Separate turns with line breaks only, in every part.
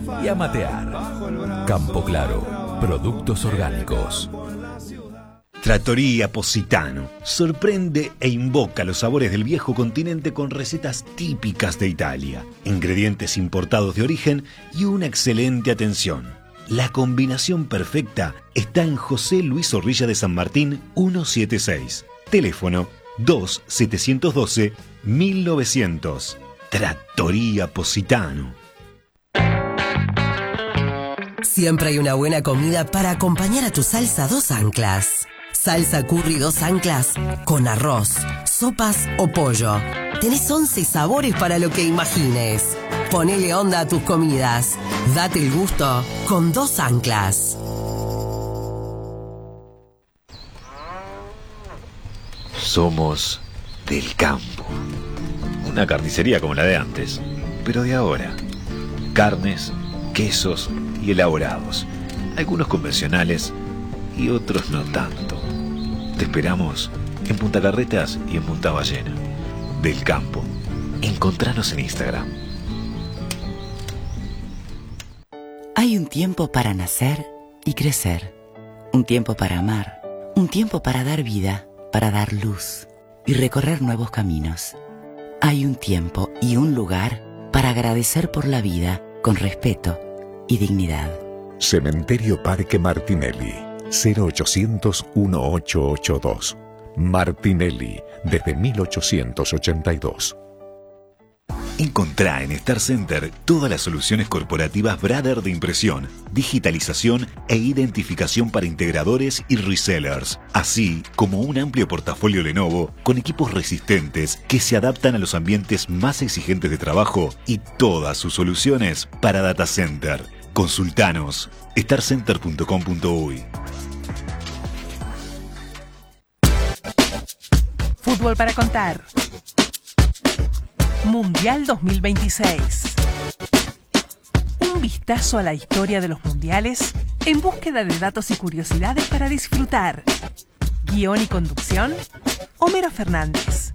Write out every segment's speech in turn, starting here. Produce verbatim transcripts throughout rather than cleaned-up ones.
y a matear. Campo Claro, productos orgánicos.
Trattoria Positano sorprende e invoca los sabores del viejo continente con recetas típicas de Italia, ingredientes importados de origen y una excelente atención. La combinación perfecta está en José Luis Zorrilla de San Martín ciento setenta y seis. Teléfono dos siete uno dos mil novecientos. Trattoria Positano.
Siempre hay una buena comida para acompañar a tu salsa dos anclas. Salsa curry dos anclas con arroz, sopas o pollo. Tenés once sabores para lo que imagines. Ponele onda a tus comidas. Date el gusto con dos anclas.
Somos del campo. Una carnicería como la de antes, pero de ahora. Carnes, quesos y elaborados. Algunos convencionales y otros no tanto. Te esperamos en Punta Carretas y en Punta Ballena. Del campo. Encontranos en Instagram.
Hay un tiempo para nacer y crecer. Un tiempo para amar. Un tiempo para dar vida, para dar luz y recorrer nuevos caminos. Hay un tiempo y un lugar para agradecer por la vida con respeto y dignidad.
Cementerio Parque Martinelli. cero ochocientos dieciocho ochenta y dos. Martinelli, desde mil ochocientos ochenta y dos.
Encontrá en Star Center todas las soluciones corporativas Brother de impresión, digitalización e identificación para integradores y resellers, así como un amplio portafolio Lenovo con equipos resistentes que se adaptan a los ambientes más exigentes de trabajo y todas sus soluciones para data center. Consultanos star center punto com punto uy.
Fútbol para contar. Mundial dos mil veintiséis. Un vistazo a la historia de los mundiales en búsqueda de datos y curiosidades para disfrutar. Guión y conducción, Homero Fernández.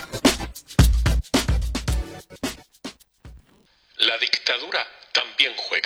La dictadura también juega.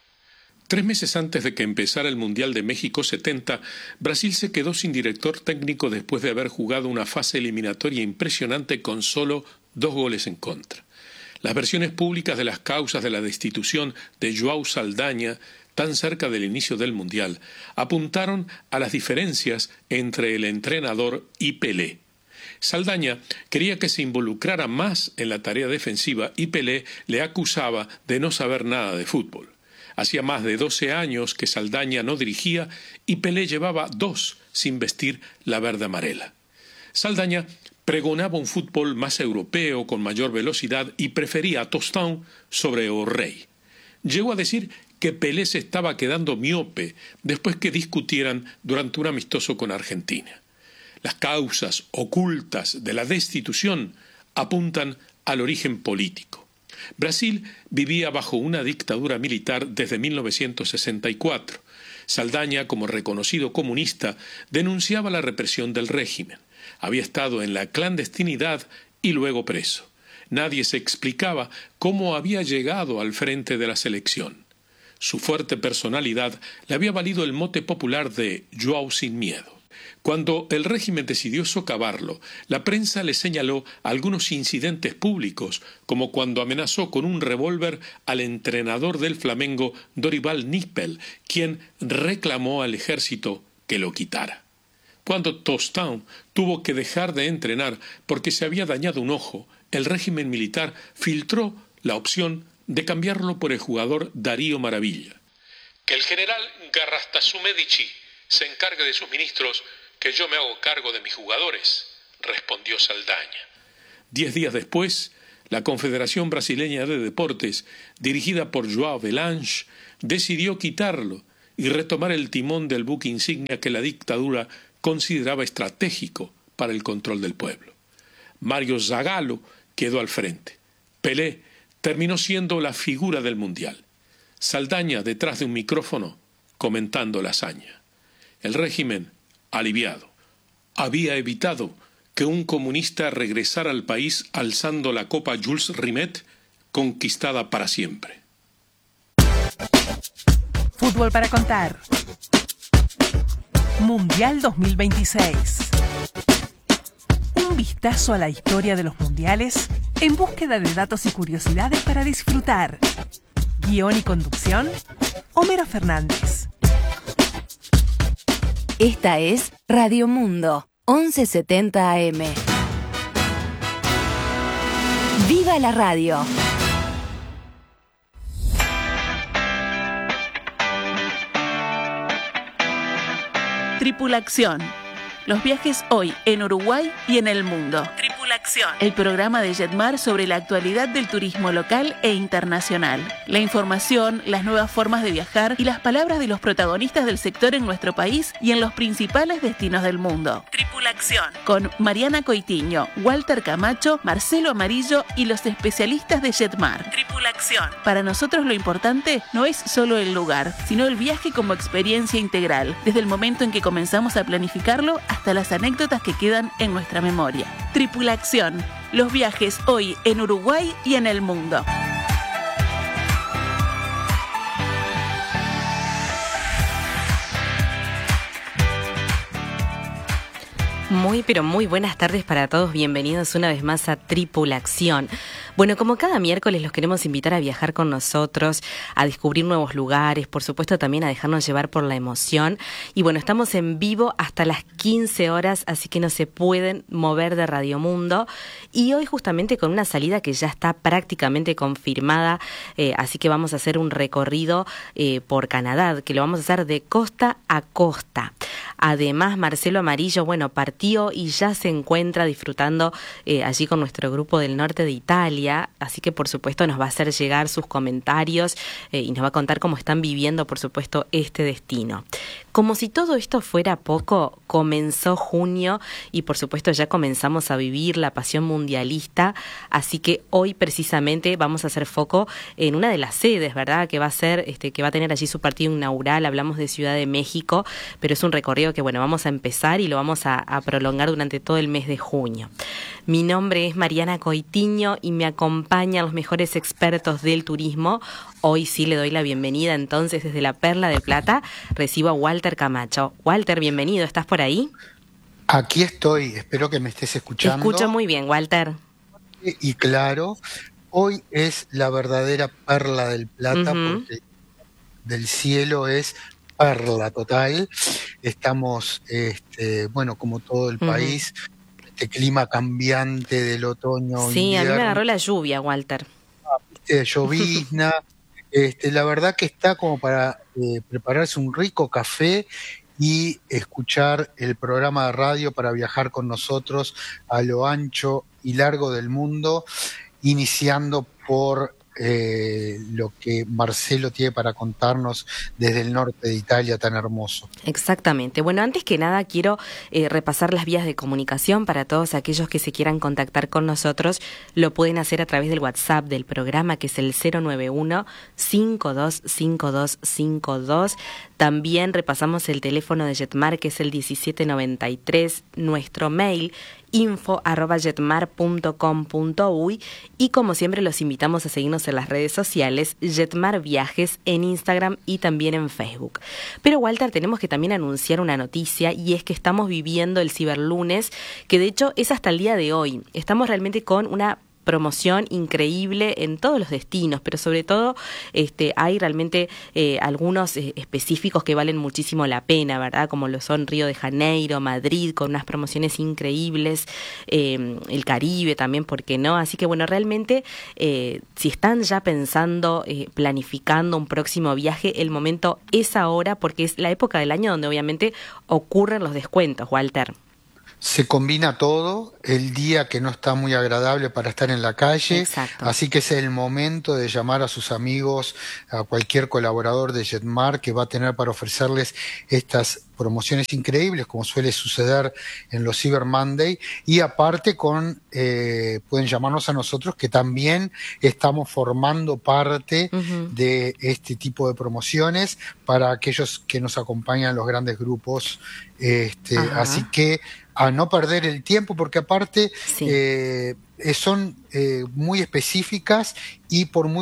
Tres meses antes de que empezara el Mundial de México setenta, Brasil se quedó sin director técnico después de haber jugado una fase eliminatoria impresionante con solo dos goles en contra. Las versiones públicas de las causas de la destitución de João Saldanha, tan cerca del inicio del Mundial, apuntaron a las diferencias entre el entrenador y Pelé. Saldanha quería que se involucrara más en la tarea defensiva y Pelé le acusaba de no saber nada de fútbol. Hacía más de doce años que Saldanha no dirigía y Pelé llevaba dos sin vestir la verde amarela. Saldanha pregonaba un fútbol más europeo, con mayor velocidad, y prefería a Tostão sobre O'Reilly. Llegó a decir que Pelé se estaba quedando miope después que discutieran durante un amistoso con Argentina. Las causas ocultas de la destitución apuntan al origen político. Brasil vivía bajo una dictadura militar desde mil novecientos sesenta y cuatro. Saldanha, como reconocido comunista, denunciaba la represión del régimen. Había estado en la clandestinidad y luego preso. Nadie se explicaba cómo había llegado al frente de la selección. Su fuerte personalidad le había valido el mote popular de João sin miedo. Cuando el régimen decidió socavarlo, la prensa le señaló algunos incidentes públicos, como cuando amenazó con un revólver al entrenador del Flamengo Dorival Nispel, quien reclamó al ejército que lo quitara. Cuando Tostão tuvo que dejar de entrenar porque se había dañado un ojo, el régimen militar filtró la opción de cambiarlo por el jugador Darío Maravilla. Que el general Garrastazu Medici se encargue de sus ministros, que yo me hago cargo de mis jugadores, respondió Saldanha. Diez días después, la Confederación Brasileña de Deportes, dirigida por João Belange, decidió quitarlo y retomar el timón del buque insignia que la dictadura consideraba estratégico para el control del pueblo. Mário Zagallo quedó al frente. Pelé terminó siendo la figura del Mundial. Saldanha detrás de un micrófono comentando la hazaña. El régimen, aliviado, había evitado que un comunista regresara al país alzando la copa Jules Rimet, conquistada para siempre.
fútbol para contar. Mundial dos mil veintiséis. Un vistazo a la historia de los mundiales en búsqueda de datos y curiosidades para disfrutar. Guión y conducción, Homero Fernández.
Esta es Radio Mundo, once setenta A M. ¡Viva la radio!
Tripulación. Los viajes hoy en Uruguay y en el mundo. Tripulación. El programa de Jetmar sobre la actualidad del turismo local e internacional. La información, las nuevas formas de viajar y las palabras de los protagonistas del sector en nuestro país y en los principales destinos del mundo. Tripulación. Con Mariana Coitiño, Walter Camacho, Marcelo Amarillo y los especialistas de Jetmar. Tripulación. Para nosotros lo importante no es solo el lugar, sino el viaje como experiencia integral, desde el momento en que comenzamos a planificarlo hasta las anécdotas que quedan en nuestra memoria. Tripulación. Los viajes hoy en Uruguay y en el mundo.
Muy, pero muy buenas tardes para todos. Bienvenidos una vez más a Tripulación. Bueno, como cada miércoles los queremos invitar a viajar con nosotros, a descubrir nuevos lugares, por supuesto también a dejarnos llevar por la emoción. Y bueno, estamos en vivo hasta las quince horas, así que no se pueden mover de Radio Mundo. Y hoy justamente con una salida que ya está prácticamente confirmada, eh, así que vamos a hacer un recorrido eh, por Canadá, que lo vamos a hacer de costa a costa. Además, Marcelo Amarillo, bueno, partió y ya se encuentra disfrutando eh, allí con nuestro grupo del norte de Italia, así que por supuesto nos va a hacer llegar sus comentarios eh, y nos va a contar cómo están viviendo, por supuesto, este destino. Como si todo esto fuera poco, comenzó junio y por supuesto ya comenzamos a vivir la pasión mundialista, así que hoy precisamente vamos a hacer foco en una de las sedes, ¿verdad?, que va a ser, este, que va a tener allí su partido inaugural. Hablamos de Ciudad de México, pero es un recorrido que bueno, vamos a empezar y lo vamos a, a prolongar durante todo el mes de junio. Mi nombre es Mariana Coitiño y me acompañan los mejores expertos del turismo. Hoy sí le doy la bienvenida entonces desde la Perla de Plata. Recibo a Walter Camacho. Walter, bienvenido, ¿estás por ahí?
Aquí estoy, espero que me estés escuchando.
Te escucho muy bien, Walter.
Y claro, hoy es la verdadera Perla del Plata, uh-huh. porque del cielo es perla total. Estamos, este, bueno, como todo el uh-huh. país, este clima cambiante del otoño.
Sí,
invierno.
A mí me agarró la lluvia, Walter.
Este, llovizna. este, la verdad que está como para eh, prepararse un rico café y escuchar el programa de radio para viajar con nosotros a lo ancho y largo del mundo, iniciando por Eh, lo que Marcelo tiene para contarnos desde el norte de Italia tan hermoso.
Exactamente. Bueno, antes que nada quiero eh, repasar las vías de comunicación para todos aquellos que se quieran contactar con nosotros. Lo pueden hacer a través del WhatsApp del programa, que es el cero nueve uno, cinco dos cinco dos cinco dos. También repasamos el teléfono de Jetmar, que es el diecisiete noventa y tres, nuestro mail info arroba jetmar punto com punto uy, y como siempre los invitamos a seguirnos en las redes sociales Jetmar Viajes en Instagram y también en Facebook. Pero Walter, tenemos que también anunciar una noticia, y es que estamos viviendo el Ciberlunes, que de hecho es hasta el día de hoy. Estamos realmente con una promoción increíble en todos los destinos, pero sobre todo este, hay realmente eh, algunos eh, específicos que valen muchísimo la pena, ¿verdad? Como lo son Río de Janeiro, Madrid, con unas promociones increíbles, eh, el Caribe también, ¿por qué no? Así que bueno, realmente eh, si están ya pensando, eh, planificando un próximo viaje, el momento es ahora, porque es la época del año donde obviamente ocurren los descuentos, Walter.
Se combina todo, el día que no está muy agradable para estar en la calle.
Exacto.
Así que es el momento de llamar a sus amigos, a cualquier colaborador de Jetmar que va a tener para ofrecerles estas promociones increíbles, como suele suceder en los Cyber Monday, y aparte con eh, pueden llamarnos a nosotros, que también estamos formando parte uh-huh. de este tipo de promociones para aquellos que nos acompañan los grandes grupos. Este, así que a no perder el tiempo, porque aparte sí. eh, son eh, muy específicas y por muy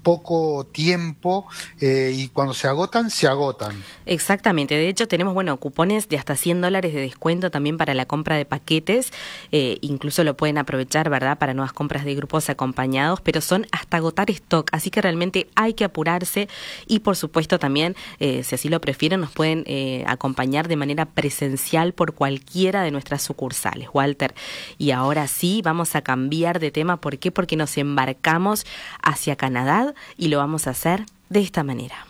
poco tiempo eh, y cuando se agotan, se agotan.
Exactamente, de hecho tenemos bueno cupones de hasta cien dólares de descuento también para la compra de paquetes, eh, incluso lo pueden aprovechar, ¿verdad?, para nuevas compras de grupos acompañados, pero son hasta agotar stock, así que realmente hay que apurarse y por supuesto también, eh, si así lo prefieren, nos pueden eh, acompañar de manera presencial por cualquiera de nuestras sucursales, Walter. Y ahora sí, vamos a cambiar de tema, ¿por qué? Porque nos embarcamos hacia Canadá y lo vamos a hacer de esta manera.